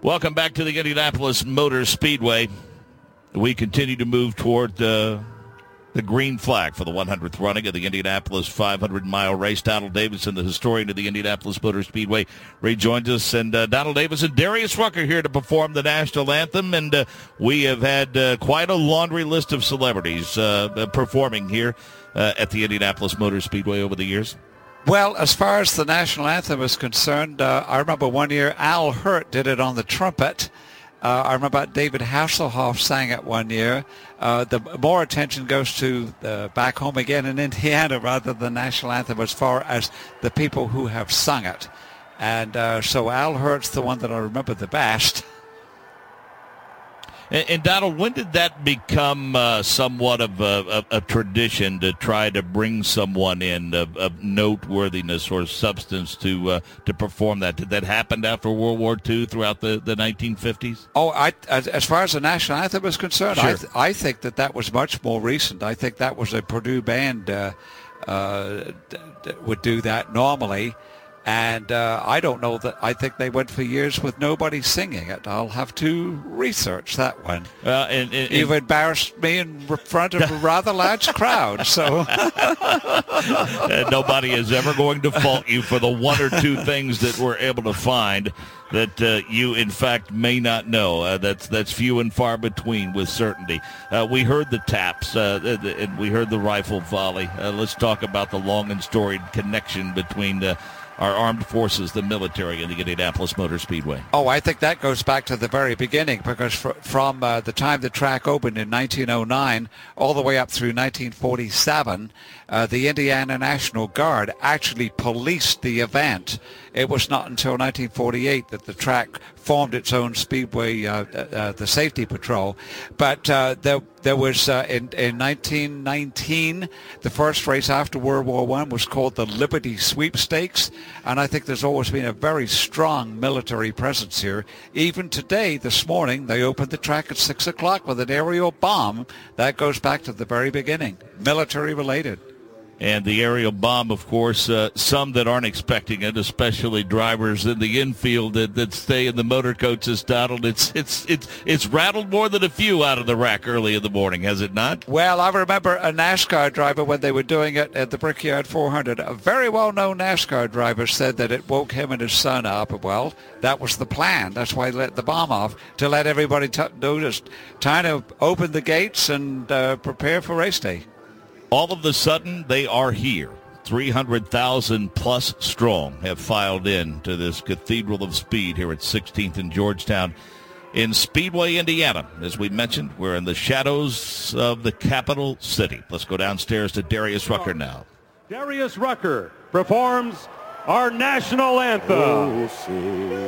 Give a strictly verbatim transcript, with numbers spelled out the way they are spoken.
Welcome back to the Indianapolis Motor Speedway. We continue to move toward uh, the green flag for the one hundredth running of the Indianapolis five hundred mile race. Donald Davison, the historian of the Indianapolis Motor Speedway, rejoins us. And uh, Donald Davison, Darius Rucker here to perform the national anthem. And uh, we have had uh, quite a laundry list of celebrities uh, performing here uh, at the Indianapolis Motor Speedway over the years. Well, as far as the national anthem is concerned, uh, I remember one year Al Hirt did it on the trumpet. Uh, I remember David Hasselhoff sang it one year. Uh, the more attention goes to uh, back home again in Indiana rather than the national anthem as far as the people who have sung it. And uh, so Al Hirt's the one that I remember the best. And, and Donald, when did that become uh, somewhat of a, a, a tradition to try to bring someone in of, of noteworthiness or substance to uh, to perform that? Did that happen after World War Two throughout the, the nineteen fifties? Oh, I, as, as far as the national anthem is concerned, sure. I, th- I think that that was much more recent. I think that was a Purdue band uh, uh, d- d- would do that normally. And uh, I don't know that. I think they went for years with nobody singing it. I'll have to research that one. Uh, and, and, You've and, embarrassed me in front of a rather large crowd. So and nobody is ever going to fault you for the one or two things that we're able to find that uh, you, in fact, may not know. Uh, that's that's few and far between with certainty. Uh, we heard the taps, uh, and we heard the rifle volley. Uh, let's talk about the long and storied connection between uh, our armed forces, the military, and the Indianapolis Motor Speedway. Oh, I think that goes back to the very beginning, because fr- from uh, the time the track opened in nineteen oh nine all the way up through nineteen forty-seven, uh, the Indiana National Guard actually policed the event. It was not until nineteen forty-eight that the track formed its own speedway, uh, uh, the Safety Patrol. But uh, there, there was, uh, in, in nineteen nineteen, the first race after World War One was called the Liberty Sweepstakes. And I think there's always been a very strong military presence here. Even today, this morning, they opened the track at six o'clock with an aerial bomb. That goes back to the very beginning, military-related. And the aerial bomb, of course, uh, some that aren't expecting it, especially drivers in the infield that, that stay in the motor coaches, Donald, it's it's it's it's rattled more than a few out of the rack early in the morning, has it not? Well, I remember a NASCAR driver when they were doing it at the Brickyard four hundred. A very well-known NASCAR driver said that it woke him and his son up. Well, that was the plan. That's why he let the bomb off, to let everybody t- notice, time to open the gates and uh, prepare for race day. All of a sudden, they are here. three hundred thousand plus strong have filed in to this Cathedral of Speed here at sixteenth and Georgetown in Speedway, Indiana. As we mentioned, we're in the shadows of the capital city. Let's go downstairs to Darius Rucker now. Darius Rucker performs our national anthem.